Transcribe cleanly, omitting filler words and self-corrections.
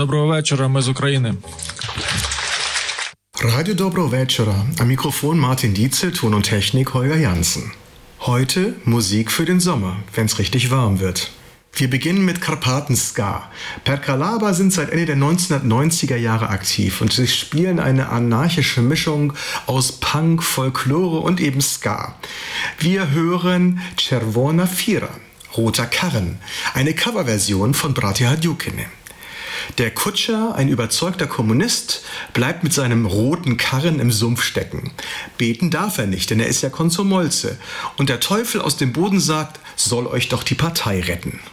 Доброго вечора, ми з України. Radio Dobro Večera. Am Mikrofon Martin Dietzel, Ton und Technik Holger Janssen. Heute Musik für den Sommer, wenn es richtig warm wird. Wir beginnen mit Karpaten-Ska. Perkalaba sind seit Ende der 1990er Jahre aktiv und sie spielen eine anarchische Mischung aus Punk, Folklore und eben Ska. Wir hören Czerwona Fira, Roter Karren, eine Coverversion von Bratia Hadjukine. Der Kutscher, ein überzeugter Kommunist, bleibt mit seinem roten Karren im Sumpf stecken. Beten darf er nicht, denn er ist ja Komsomolze. Und der Teufel aus dem Boden sagt, soll euch doch die Partei retten.